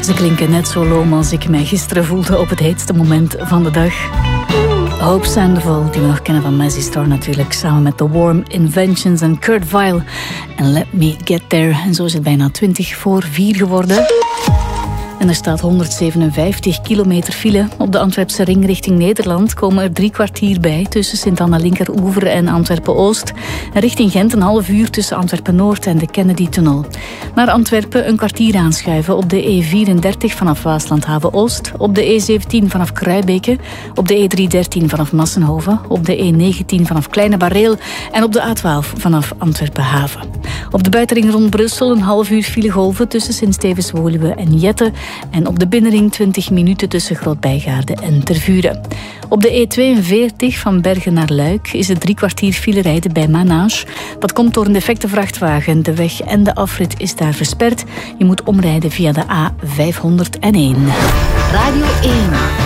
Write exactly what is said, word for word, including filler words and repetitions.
Ze klinken net zo loom als ik mij gisteren voelde op het heetste moment van de dag. Hope Sandoval, die we nog kennen van Mazzy Star natuurlijk, samen met The Warm Inventions en Kurt Vile. En Let Me Get There. En zo is het bijna twintig voor vier geworden. En er staat honderdzevenenvijftig kilometer file. Op de Antwerpse ring richting Nederland komen er drie kwartier bij tussen Sint-Anna Linkeroever en Antwerpen-Oost. En richting Gent een half uur tussen Antwerpen-Noord en de Kennedy-tunnel. Naar Antwerpen een kwartier aanschuiven op de E vierendertig vanaf Waaslandhaven-Oost, op de E zeventien vanaf Kruibeke, op de E driehonderddertien vanaf Massenhoven, op de E negentien vanaf Kleine Bareel en op de A twaalf vanaf Antwerpen-Haven. Op de buitenring rond Brussel een half uur filegolven tussen Sint-Stevens-Woluwe en Jette. En op de binnenring twintig minuten tussen Groot-Bijgaarde en Tervuren. Op de E tweeënveertig van Bergen naar Luik is het drie kwartier file rijden bij Manage. Dat komt door een defecte vrachtwagen. De weg en de afrit is daar versperd. Je moet omrijden via de A vijfhonderdéén. Radio één.